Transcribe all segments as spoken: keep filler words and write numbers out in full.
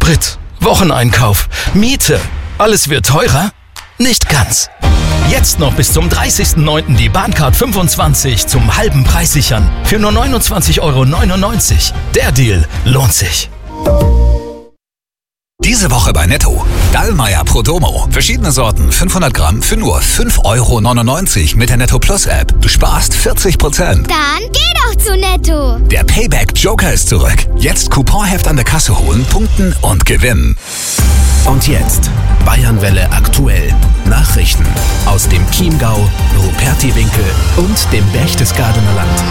Sprit, Wocheneinkauf, Miete. Alles wird teurer? Nicht ganz. Jetzt noch bis zum dreißigsten neunten die Bahncard fünfundzwanzig zum halben Preis sichern. Für nur neunundzwanzig Euro neunundneunzig. Der Deal lohnt sich. Diese Woche bei Netto. Dallmayr Pro Domo. Verschiedene Sorten, fünfhundert Gramm für nur fünf Euro neunundneunzig mit der Netto Plus App. Du sparst vierzig Prozent. Dann geh doch zu Netto. Der Payback Joker ist zurück. Jetzt Couponheft an der Kasse holen, punkten und gewinnen. Und jetzt Bayernwelle aktuell. Nachrichten aus dem Chiemgau, Rupertiwinkel und dem Berchtesgadener Land.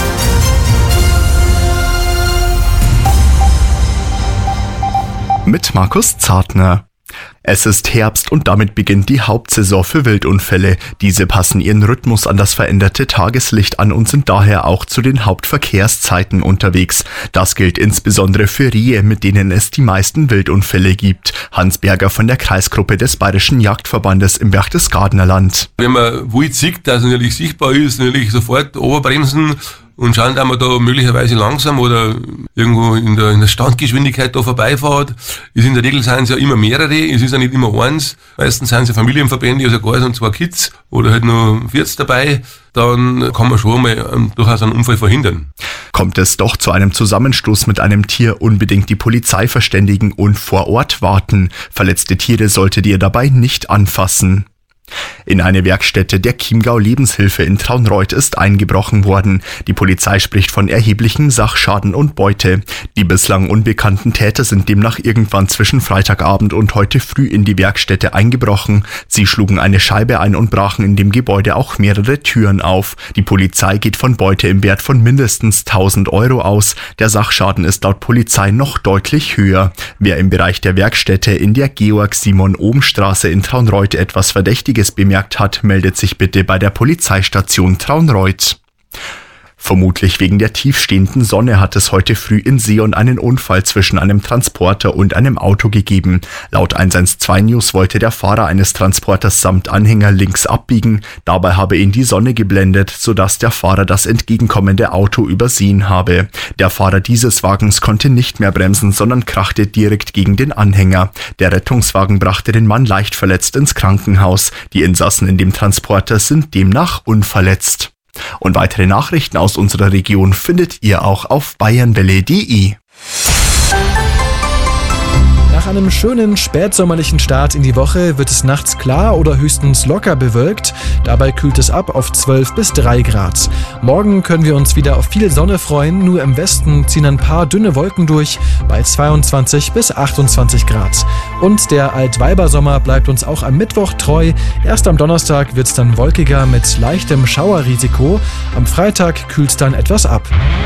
Mit Markus Zartner. Es ist Herbst und damit beginnt die Hauptsaison für Wildunfälle. Diese passen ihren Rhythmus an das veränderte Tageslicht an und sind daher auch zu den Hauptverkehrszeiten unterwegs. Das gilt insbesondere für Rehe, mit denen es die meisten Wildunfälle gibt. Hans Berger von der Kreisgruppe des Bayerischen Jagdverbandes im Berchtesgadener Land. Wenn man Wild sieht, das natürlich sichtbar ist, natürlich sofort oberbremsen und schauen, dass man da möglicherweise langsam oder irgendwo in der, in der Standgeschwindigkeit da vorbeifährt. Es in der Regel sind es ja immer mehrere, es ist ja nicht immer eins. Meistens sind es ja Familienverbände, also gar und zwei Kids oder halt nur vierzig dabei. Dann kann man schon mal um, durchaus einen Unfall verhindern. Kommt es doch zu einem Zusammenstoß mit einem Tier, unbedingt die Polizei verständigen und vor Ort warten. Verletzte Tiere solltet ihr dabei nicht anfassen. In eine Werkstätte der Chiemgau Lebenshilfe in Traunreut ist eingebrochen worden. Die Polizei spricht von erheblichem Sachschaden und Beute. Die bislang unbekannten Täter sind demnach irgendwann zwischen Freitagabend und heute früh in die Werkstätte eingebrochen. Sie schlugen eine Scheibe ein und brachen in dem Gebäude auch mehrere Türen auf. Die Polizei geht von Beute im Wert von mindestens tausend Euro aus. Der Sachschaden ist laut Polizei noch deutlich höher. Wer im Bereich der Werkstätte in der Georg-Simon-Ohm-Straße in Traunreut etwas Verdächtiges bemerkt hat, meldet sich bitte bei der Polizeistation Traunreut. Vermutlich wegen der tiefstehenden Sonne hat es heute früh in Seeon einen Unfall zwischen einem Transporter und einem Auto gegeben. Laut eins eins zwei News wollte der Fahrer eines Transporters samt Anhänger links abbiegen. Dabei habe ihn die Sonne geblendet, sodass der Fahrer das entgegenkommende Auto übersehen habe. Der Fahrer dieses Wagens konnte nicht mehr bremsen, sondern krachte direkt gegen den Anhänger. Der Rettungswagen brachte den Mann leicht verletzt ins Krankenhaus. Die Insassen in dem Transporter sind demnach unverletzt. Und weitere Nachrichten aus unserer Region findet ihr auch auf bayernwelle punkt de. Nach einem schönen spätsommerlichen Start in die Woche wird es nachts klar oder höchstens locker bewölkt. Dabei kühlt es ab auf zwölf bis drei Grad. Morgen können wir uns wieder auf viel Sonne freuen. Nur im Westen ziehen ein paar dünne Wolken durch bei zweiundzwanzig bis achtundzwanzig Grad. Und der Altweibersommer bleibt uns auch am Mittwoch treu. Erst am Donnerstag wird es dann wolkiger mit leichtem Schauerrisiko. Am Freitag kühlt es dann etwas ab.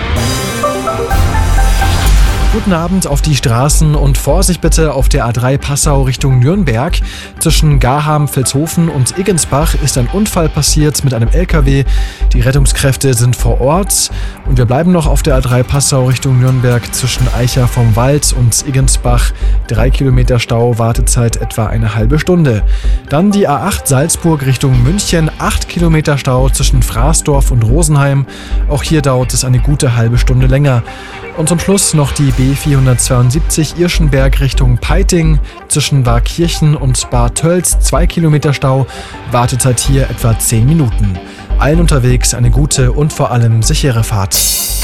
Guten Abend auf die Straßen und Vorsicht bitte auf der A drei Passau Richtung Nürnberg. Zwischen Garham, Vilshofen und Iggensbach ist ein Unfall passiert mit einem L K W. Die Rettungskräfte sind vor Ort und wir bleiben noch auf der A drei Passau Richtung Nürnberg zwischen Eicher vom Wald und Iggensbach. Drei Kilometer Stau, Wartezeit etwa eine halbe Stunde. Dann die A acht Salzburg Richtung München, acht Kilometer Stau zwischen Fraßdorf und Rosenheim. Auch hier dauert es eine gute halbe Stunde länger. Und zum Schluss noch die B vierhundertzweiundsiebzig Irschenberg Richtung Peiting. Zwischen Warkirchen und Bad Tölz zwei Kilometer Stau. Wartezeit hier etwa zehn Minuten. Allen unterwegs eine gute und vor allem sichere Fahrt.